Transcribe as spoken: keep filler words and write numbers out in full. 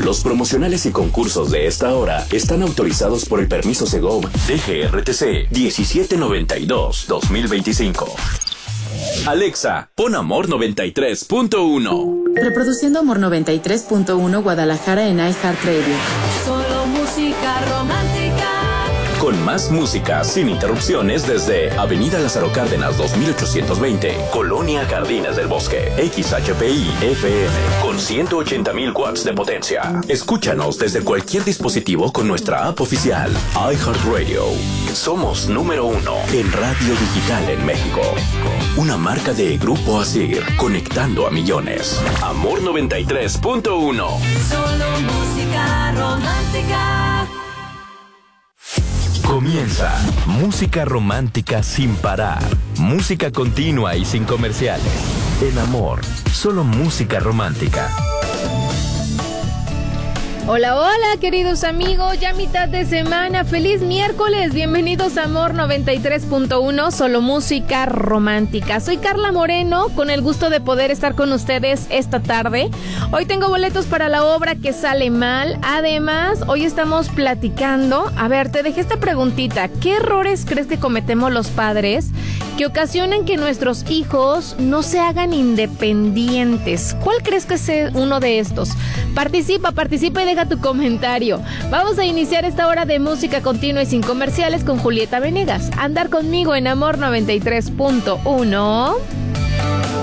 Los promocionales y concursos de esta hora están autorizados por el permiso Segov D G R T C diecisiete noventa y dos guión dos mil veinticinco. Alexa, pon Amor noventa y tres punto uno. Reproduciendo Amor noventa y tres punto uno Guadalajara en iHeartRadio. Solo música romántica. Con más música sin interrupciones desde Avenida Lázaro Cárdenas dos mil ochocientos veinte, Colonia Jardines del Bosque, X H P I F M, con ciento ochenta mil watts de potencia. Escúchanos desde cualquier dispositivo con nuestra app oficial, iHeartRadio. Somos número uno en radio digital en México. Una marca de Grupo Asir, conectando a millones. Amor noventa y tres punto uno. Solo música romántica. Comienza Música Romántica sin parar. Música continua y sin comerciales. En Amor, solo música romántica. Hola, hola, queridos amigos, ya mitad de semana, feliz miércoles, bienvenidos a Amor noventa y tres punto uno, solo música romántica. Soy Carla Moreno, con el gusto de poder estar con ustedes esta tarde. Hoy tengo boletos para la obra Que Sale Mal. Además, hoy estamos platicando, a ver, te dejé esta preguntita, ¿qué errores crees que cometemos los padres que ocasionan que nuestros hijos no se hagan independientes? ¿Cuál crees que es uno de estos? Participa, participa y deja tu comentario. Vamos a iniciar esta hora de música continua y sin comerciales con Julieta Venegas. Andar conmigo en Amor noventa y tres punto uno.